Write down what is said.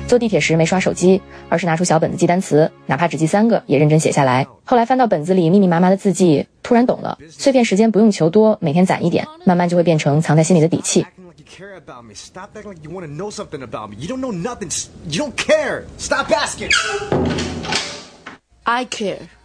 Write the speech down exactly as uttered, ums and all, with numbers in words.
坐地铁时没刷手机，而是拿出小本子记单词，哪怕只记三个也认真写下来。后来翻到本子里密密麻麻的字迹，突然懂了，碎片时间不用求多，每天攒一点，慢慢就会变成藏在心里的底气。 care about me. Stop acting like you want to know something about me. You don't know nothing. You don't care. Stop asking. I care.